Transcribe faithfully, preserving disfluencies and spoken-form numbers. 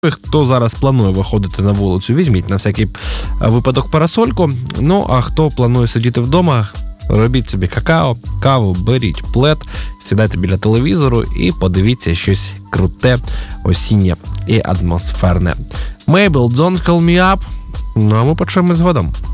Хто зараз планує виходити на вулицю, візьміть на всякий випадок парасольку. Ну, а хто планує сидіти вдома, робіть собі какао, каву, беріть плед, сідайте біля телевізору і подивіться щось круте, осіннє і атмосферне. Mabel, Don't Call Me Up. Ну, а ми почуємо згодом.